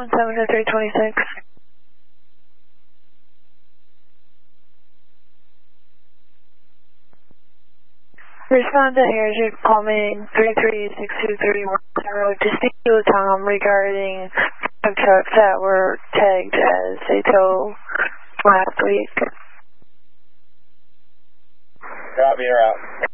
70326. Respond to here, you call me 336231 to speak to Tom regarding trucks that were tagged as they tow last week. Copy, you're out.